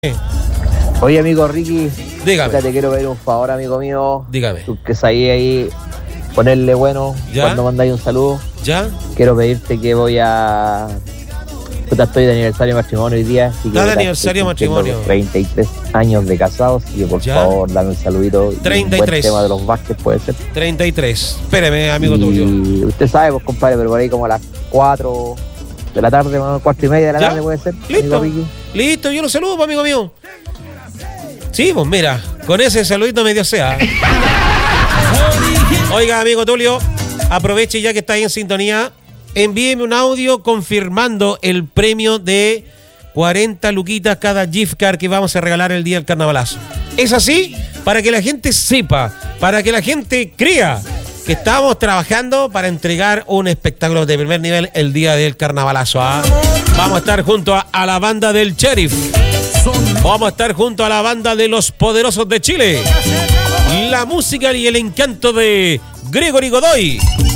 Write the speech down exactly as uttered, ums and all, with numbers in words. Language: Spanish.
Oye, amigo Ricky, dígame. Te quiero pedir un favor, amigo mío. Dígame. Tú que sabes ahí ponerle bueno ¿Ya? cuando mandáis un saludo. ¿Ya? Quiero pedirte que voy a... Puta, estoy de aniversario de matrimonio hoy día. Así que Nada de puta, aniversario de estoy cumpliendo matrimonio. treinta y tres años de casados. Y que por ¿Ya? favor, dame un saludito. treinta y Un tres. buen tema de los Vázquez puede ser. treinta y tres. Espéreme, amigo y tuyo. Usted sabe, pues compadre, pero por ahí como a las cuatro de la tarde, más cuatro y media de la ¿Ya? tarde puede ser. Listo. amigo Ricky. Listo, yo lo saludo, pues, amigo mío. Sí, pues mira, con ese saludito medio sea. Oiga, amigo Tulio, aproveche ya que está ahí en sintonía. Envíeme un audio confirmando el premio de cuarenta luquitas cada gift card que vamos a regalar el día del carnavalazo. ¿Es así? Para que la gente sepa, para que la gente crea que estamos trabajando para entregar un espectáculo de primer nivel el día del carnavalazo. ¿Ah? Vamos a estar junto a, a la banda del Sheriff. Vamos a estar junto a la banda de los Poderosos de Chile. La música y el encanto de Gregory Godoy.